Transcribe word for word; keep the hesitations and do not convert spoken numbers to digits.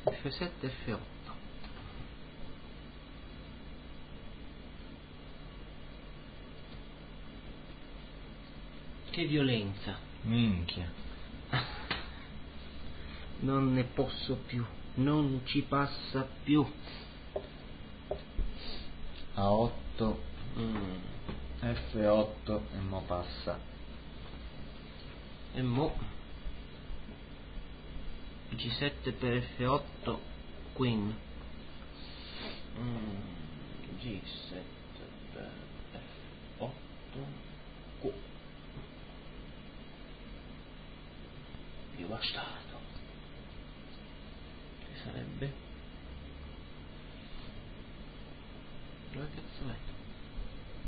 F sette, F otto. Che violenza. Minchia. Non ne posso più, non ci passa più. A otto, Mm. F otto e mo passa. E mo G sette per F otto, Queen. Mm. G sette per F otto, Q. Dio bastardo. Che sarebbe? Dove cazzo è?